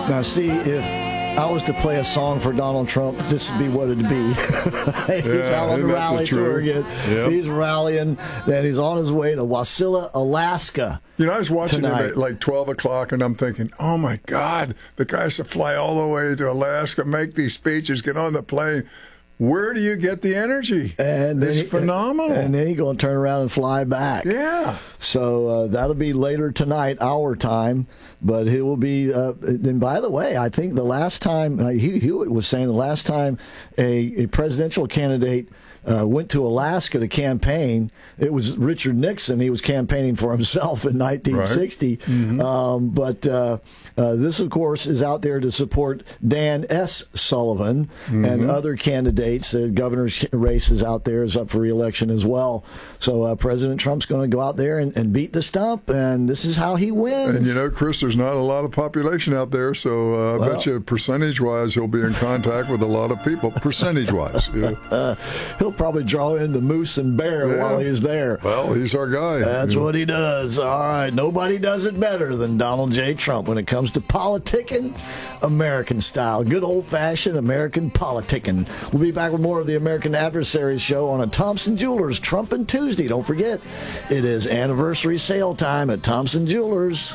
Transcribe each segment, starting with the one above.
Now, see, if I was to play a song for Donald Trump, this would be what it'd be. He's out on the rally tour again. Yep. He's rallying, and he's on his way to Wasilla, Alaska. You know, I was watching tonight. him at like 12 o'clock, and I'm thinking, oh, my God, the guy has to fly all the way to Alaska, make these speeches, get on the plane. Where do you get the energy? And it's phenomenal. And then he's going to turn around and fly back. Yeah. So that'll be later tonight, our time. But he will be. And by the way, I think the last time Hewitt was saying the last time a presidential candidate went to Alaska to campaign, it was Richard Nixon. He was campaigning for himself in 1960. Right. Mm-hmm. But this, of course, is out there to support Dan S. Sullivan and other candidates. The governor's race is out there, is up for re-election as well. So President Trump's going to go out there and beat the stump, and this is how he wins. And, you know, Chris, there's not a lot of population out there, so I bet you percentage-wise he'll be in contact with a lot of people, percentage-wise. Yeah. He'll probably draw in the moose and bear while he's there. Well, he's our guy. That's what he does. All right. Nobody does it better than Donald J. Trump when it comes to politicking American style. Good old-fashioned American politicking. We'll be back with more of the American Adversaries show on a Thompson Jewelers Trump and Tuesday. Don't forget, it is anniversary sale time at Thompson Jewelers.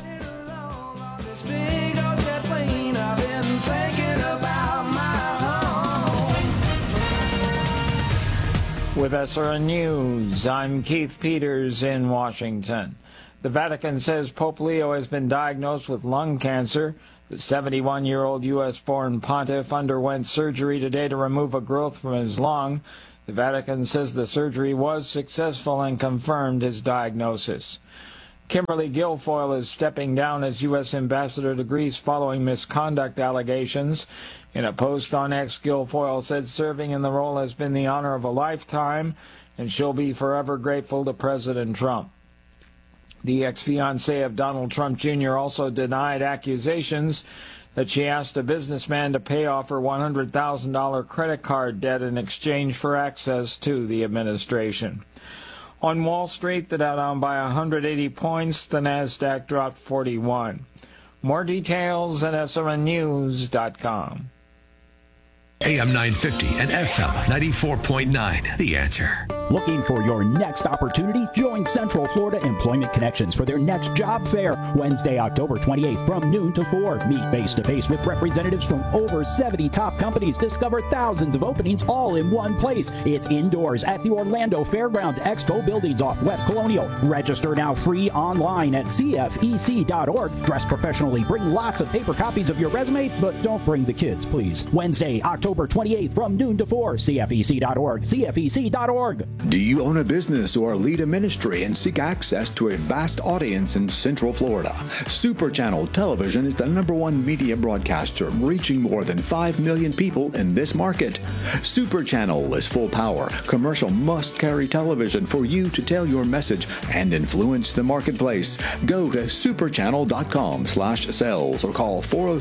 With SRN News, I'm Keith Peters in Washington. The Vatican says Pope Leo has been diagnosed with lung cancer. The 71-year-old U.S.-born pontiff underwent surgery today to remove a growth from his lung. The Vatican says the surgery was successful and confirmed his diagnosis. Kimberly Guilfoyle is stepping down as U.S. ambassador to Greece following misconduct allegations. In a post on X, Guilfoyle said serving in the role has been the honor of a lifetime, and she'll be forever grateful to President Trump. The ex-fiancée of Donald Trump Jr. also denied accusations that she asked a businessman to pay off her $100,000 credit card debt in exchange for access to the administration. On Wall Street, the Dow down by 180 points, the Nasdaq dropped 41. More details at srnnews.com. AM 950 and FM 94.9. The Answer. Looking for your next opportunity? Join Central Florida Employment Connections for their next job fair, Wednesday, October 28th from noon to 4. Meet face-to-face with representatives from over 70 top companies. Discover thousands of openings all in one place. It's indoors at the Orlando Fairgrounds Expo Buildings off West Colonial. Register now free online at cfec.org. Dress professionally. Bring lots of paper copies of your resume, but don't bring the kids, please. Wednesday, October 28th from noon to 4. cfec.org. cfec.org. Do you own a business or lead a ministry and seek access to a vast audience in Central Florida? Super Channel Television is the #1 media broadcaster, reaching more than 5 million people in this market. Super Channel is full power, commercial must-carry television for you to tell your message and influence the marketplace. Go to superchannel.com/sales or call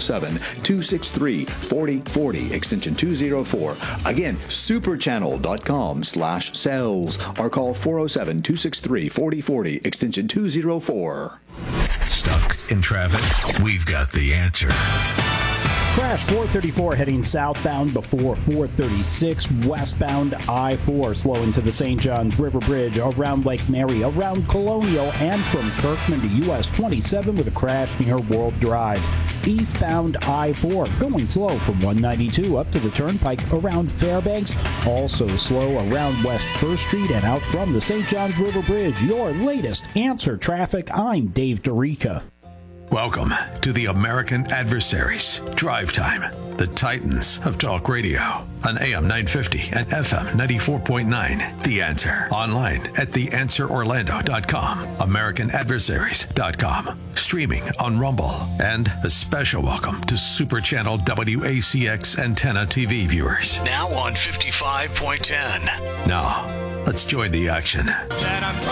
407-263-4040, extension 204. Again, superchannel.com/sales. Or call 407-263-4040, extension 204. Stuck in traffic? We've got the answer. Crash 434 heading southbound before 436 westbound I-4, slow into the St. Johns River Bridge, around Lake Mary, around Colonial, and from Kirkman to US 27 with a crash near World Drive. Eastbound I-4 going slow from 192 up to the Turnpike around Fairbanks, also slow around West 1st Street and out from the St. Johns River Bridge. Your latest Answer Traffic. I'm Dave DeRica. Welcome to the American Adversaries. Drive Time, the Titans of Talk Radio on AM 950 and FM 94.9. The Answer. Online at theanswerorlando.com, americanadversaries.com, streaming on Rumble, and a special welcome to Super Channel WACX Antenna TV viewers. Now on 55.10. Now, let's join the action.